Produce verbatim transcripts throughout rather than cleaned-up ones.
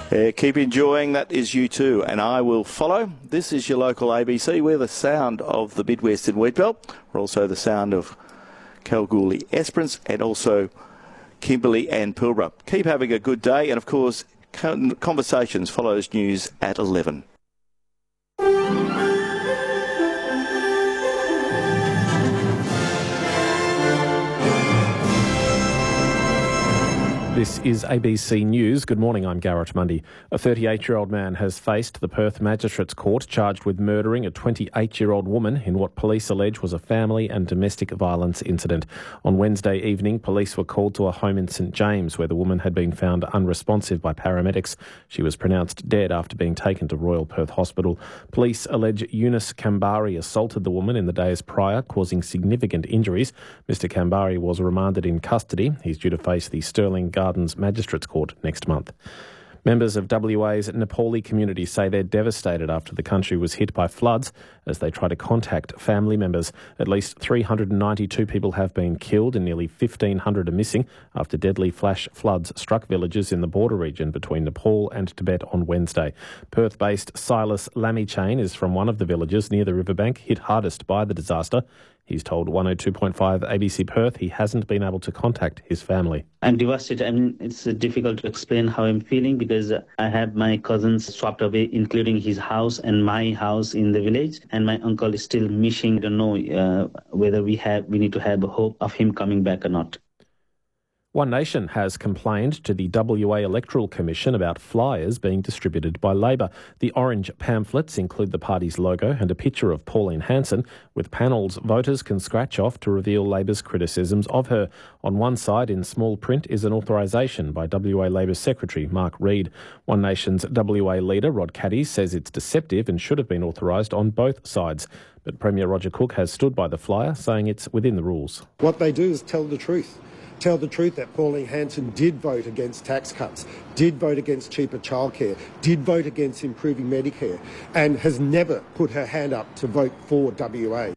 Yeah, keep enjoying. That is you too, and I will follow. This is your local A B C. We're the sound of the Mid-Western Wheatbelt. We're also the sound of Kalgoorlie Esperance and also Kimberley and Pilbara. Keep having a good day, and of course, Conversations follows news at eleven. This is A B C News. Good morning, I'm Garrett Mundy. A thirty-eight-year-old man has faced the Perth Magistrates Court charged with murdering a twenty-eight-year-old woman in what police allege was a family and domestic violence incident. On Wednesday evening, police were called to a home in St James where the woman had been found unresponsive by paramedics. She was pronounced dead after being taken to Royal Perth Hospital. Police allege Yunus Kambari assaulted the woman in the days prior, causing significant injuries. Mister Kambari was remanded in custody. He's due to face the Stirling Gardens Magistrates Court next month. Members of W A's Nepali community say they're devastated after the country was hit by floods as they try to contact family members. At least three hundred ninety-two people have been killed and nearly fifteen hundred are missing after deadly flash floods struck villages in the border region between Nepal and Tibet on Wednesday. Perth-based Silas Lamichain is from one of the villages near the riverbank hit hardest by the disaster. He's told one oh two point five A B C Perth he hasn't been able to contact his family. I'm devastated. I mean, it's difficult to explain how I'm feeling because I have my cousins swapped away, including his house and my house in the village. And my uncle is still missing. I don't know uh, whether we have we need to have a hope of him coming back or not. One Nation has complained to the W A Electoral Commission about flyers being distributed by Labor. The orange pamphlets include the party's logo and a picture of Pauline Hanson, with panels voters can scratch off to reveal Labor's criticisms of her. On one side, in small print, is an authorisation by W A Labor Secretary Mark Reid. One Nation's W A leader, Rod Caddy, says it's deceptive and should have been authorised on both sides. But Premier Roger Cook has stood by the flyer, saying it's within the rules. What they do is tell the truth. Tell the truth that Pauline Hanson did vote against tax cuts, did vote against cheaper childcare, did vote against improving Medicare, and has never put her hand up to vote for W A.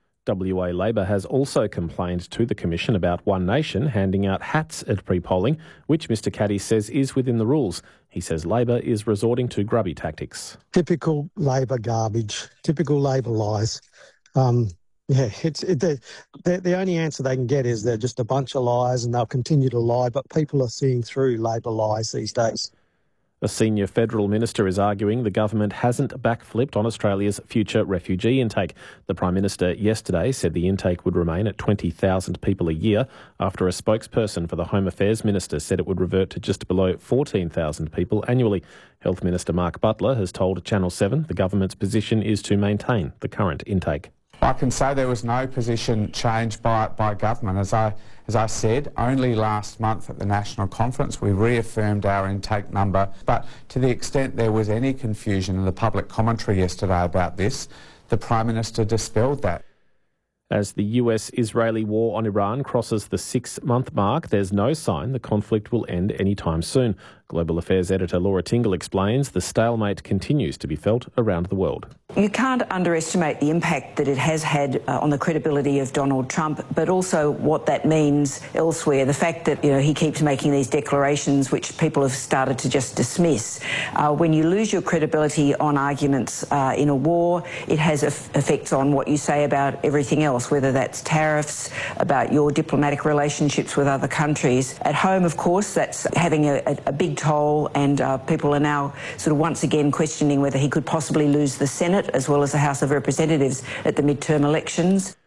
W A Labor has also complained to the Commission about One Nation handing out hats at pre-polling, which Mr Caddy says is within the rules. He says Labor is resorting to grubby tactics. Typical Labor garbage, typical Labor lies. Um, Yeah, it's it, the, the the only answer they can get is they're just a bunch of lies and they'll continue to lie, but people are seeing through Labor lies these days. A senior federal minister is arguing the government hasn't backflipped on Australia's future refugee intake. The Prime Minister yesterday said the intake would remain at twenty thousand people a year after a spokesperson for the Home Affairs Minister said it would revert to just below fourteen thousand people annually. Health Minister Mark Butler has told Channel seven the government's position is to maintain the current intake. I can say there was no position changed by, by government. As I, as I said, only last month at the National Conference we reaffirmed our intake number, but to the extent there was any confusion in the public commentary yesterday about this, the Prime Minister dispelled that. As the U S-Israeli war on Iran crosses the six-month mark, there's no sign the conflict will end anytime soon. Global Affairs editor Laura Tingle explains the stalemate continues to be felt around the world. You can't underestimate the impact that it has had uh, on the credibility of Donald Trump, but also what that means elsewhere. The fact that, you know, he keeps making these declarations which people have started to just dismiss. Uh, when you lose your credibility on arguments uh, in a war, it has eff- effects on what you say about everything else, whether that's tariffs, about your diplomatic relationships with other countries. At home, of course, that's having a, a, a big toll, and uh, people are now sort of once again questioning whether he could possibly lose the Senate as well as the House of Representatives at the midterm elections.